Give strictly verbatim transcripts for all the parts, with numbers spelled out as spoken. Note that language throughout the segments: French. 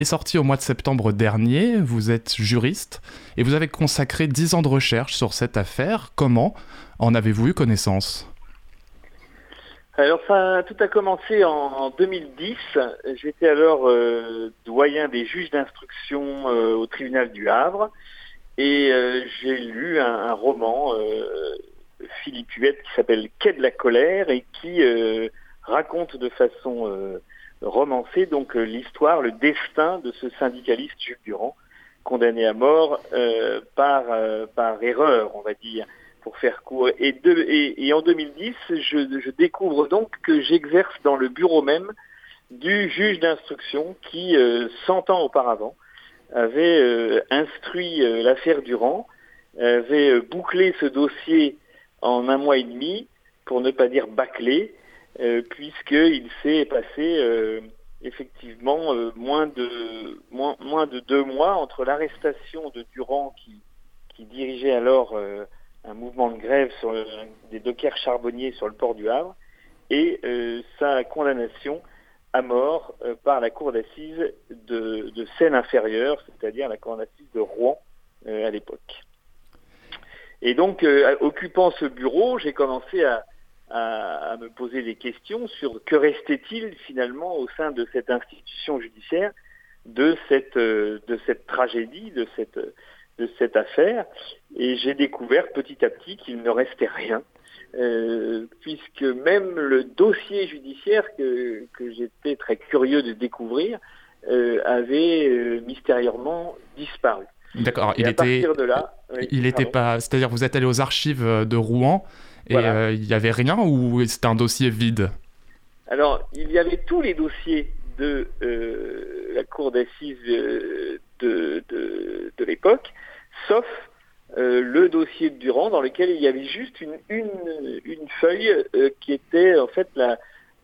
est sorti au mois de septembre dernier, vous êtes juriste et vous avez consacré dix ans de recherche sur cette affaire. Comment en avez-vous eu connaissance ? Alors ça, tout a commencé en, en deux mille dix. J'étais alors euh, doyen des juges d'instruction euh, au tribunal du Havre et euh, j'ai lu un, un roman euh, Philippe Huette qui s'appelle Quai de la colère et qui euh, raconte de façon euh, romancée donc euh, l'histoire, le destin de ce syndicaliste Jules Durand, condamné à mort euh, par euh, par erreur, on va dire, pour faire court. Et, de, et, et en deux mille dix, je, je découvre donc que j'exerce dans le bureau même du juge d'instruction qui, euh, cent ans auparavant, avait euh, instruit euh, l'affaire Durand, avait euh, bouclé ce dossier en un mois et demi, pour ne pas dire bâclé, euh, puisqu'il s'est passé euh, effectivement euh, moins de moins, moins de deux mois entre l'arrestation de Durand qui, qui dirigeait alors euh, un mouvement de grève sur le, des dockers charbonniers sur le port du Havre et euh, sa condamnation à mort euh, par la cour d'assises de, de Seine-Inférieure, c'est-à-dire la cour d'assises de Rouen euh, à l'époque. Et donc, euh, occupant ce bureau, j'ai commencé à, à, à me poser des questions sur que restait-il finalement au sein de cette institution judiciaire, de cette, euh, de cette tragédie, de cette, de cette affaire. Et j'ai découvert petit à petit qu'il ne restait rien, euh, puisque même le dossier judiciaire que, que j'étais très curieux de découvrir euh, avait euh, mystérieusement disparu. D'accord, et il à était, partir de là, oui, il était pas, c'est-à-dire vous êtes allé aux archives de Rouen et voilà. euh, il y avait rien ou c'était un dossier vide ? Alors, il y avait tous les dossiers de euh, la cour d'assises de, de, de, de l'époque, sauf euh, le dossier de Durand dans lequel il y avait juste une, une, une feuille euh, qui était en fait la,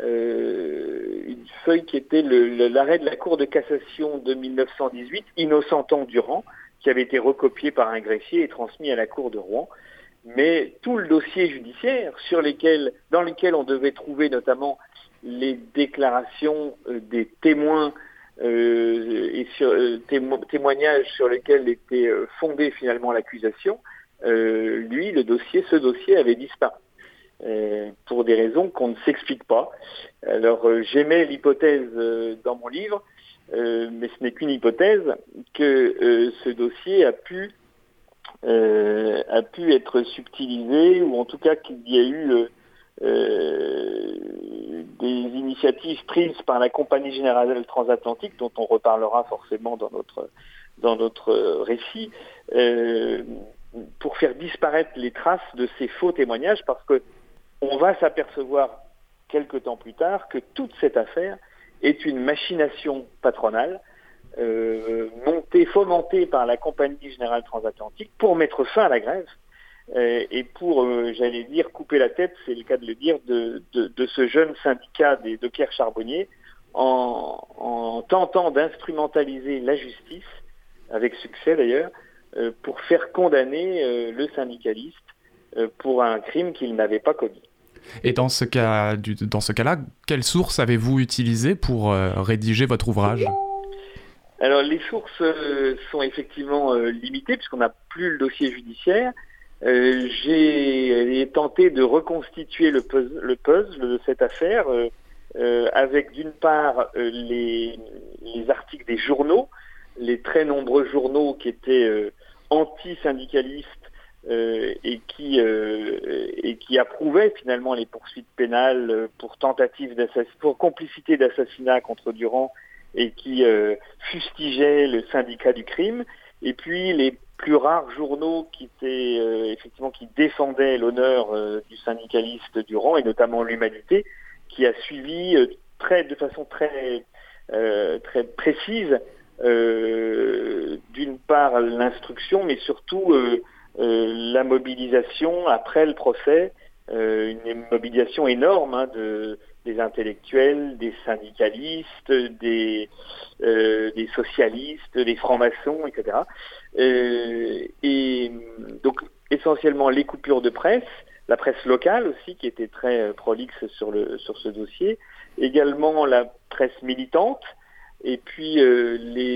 euh, une feuille qui était le, le, l'arrêt de la Cour de cassation de mille neuf cent dix-huit, innocentant Durand, qui avait été recopié par un greffier et transmis à la Cour de Rouen. Mais tout le dossier judiciaire sur lesquels, dans lequel on devait trouver notamment les déclarations euh, des témoins euh, et sur, euh, témo- témoignages sur lesquels était euh, fondée finalement l'accusation, euh, lui, le dossier, ce dossier avait disparu. Euh, pour des raisons qu'on ne s'explique pas. Alors euh, j'émets l'hypothèse euh, dans mon livre, euh, mais ce n'est qu'une hypothèse, que euh, ce dossier a pu euh, a pu être subtilisé, ou en tout cas qu'il y a eu euh, euh, des initiatives prises par la Compagnie Générale Transatlantique, dont on reparlera forcément dans notre dans notre récit, euh, pour faire disparaître les traces de ces faux témoignages, parce que on va s'apercevoir quelque temps plus tard que toute cette affaire est une machination patronale euh, montée, fomentée par la Compagnie Générale Transatlantique pour mettre fin à la grève euh, et pour, euh, j'allais dire, couper la tête, c'est le cas de le dire, de, de, de ce jeune syndicat des dockers charbonniers en, en tentant d'instrumentaliser la justice, avec succès d'ailleurs, euh, pour faire condamner euh, le syndicaliste euh, pour un crime qu'il n'avait pas commis. Et dans ce cas, du, dans ce cas-là, quelles sources avez-vous utilisées pour euh, rédiger votre ouvrage ? Alors les sources euh, sont effectivement euh, limitées puisqu'on n'a plus le dossier judiciaire. Euh, j'ai tenté de reconstituer le puzzle, le puzzle de cette affaire euh, euh, avec d'une part euh, les, les articles des journaux, les très nombreux journaux qui étaient euh, anti-syndicalistes Euh, et qui euh, et qui approuvait finalement les poursuites pénales pour tentative d'assassinat, pour complicité d'assassinat contre Durand, et qui euh, fustigeait le syndicat du crime, et puis les plus rares journaux qui étaient euh, effectivement qui défendaient l'honneur euh, du syndicaliste Durand, et notamment l'Humanité, qui a suivi euh, très de façon très euh, très précise euh, d'une part l'instruction, mais surtout euh, Euh, la mobilisation après le procès, euh, une mobilisation énorme hein, de, des intellectuels, des syndicalistes, des, euh, des socialistes, des francs-maçons, et cetera. Euh, et donc essentiellement les coupures de presse, la presse locale aussi qui était très prolixe sur, le, sur ce dossier, également la presse militante, et puis euh, les